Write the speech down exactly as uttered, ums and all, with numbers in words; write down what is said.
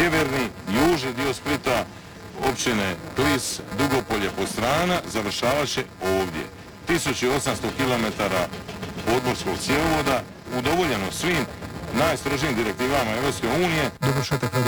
sjeverni, južni dio Splita, općine Klis, Dugopolje, Postrana, završavat će ovdje. tisuću osamsto kilometara podmorskog cjevovoda, udovoljeno svim najstrožijim direktivama Europske unije. Dovršetak